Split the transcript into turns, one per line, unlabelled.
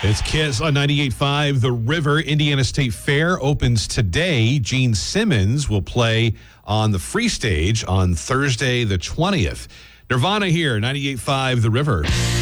It's Kiss on 98.5. The River Indiana State Fair opens today. Gene Simmons will play on the free stage on Thursday the 20th. Nirvana here, 98.5 The River.